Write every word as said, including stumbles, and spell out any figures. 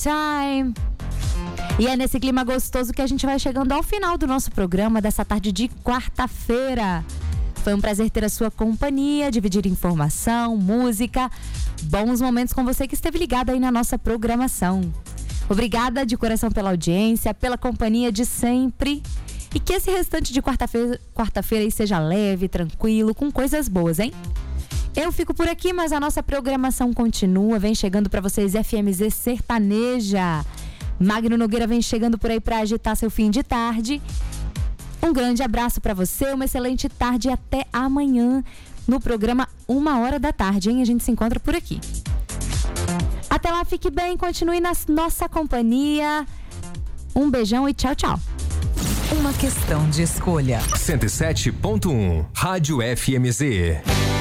Time. E é nesse clima gostoso que a gente vai chegando ao final do nosso programa dessa tarde de quarta-feira. Foi um prazer ter a sua companhia, dividir informação, música, bons momentos com você que esteve ligado aí na nossa programação. Obrigada de coração pela audiência, pela companhia de sempre. E que esse restante de quarta-feira, quarta-feira aí seja leve, tranquilo, com coisas boas, hein? Eu fico por aqui, mas a nossa programação continua. Vem chegando para vocês F M Z Sertaneja. Magno Nogueira vem chegando por aí para agitar seu fim de tarde. Um grande abraço para você, uma excelente tarde e até amanhã no programa Uma Hora da Tarde, hein? A gente se encontra por aqui. Até lá, fique bem, continue na nossa companhia. Um beijão e tchau, tchau. Uma questão de escolha. cento e sete ponto um Rádio F M Z.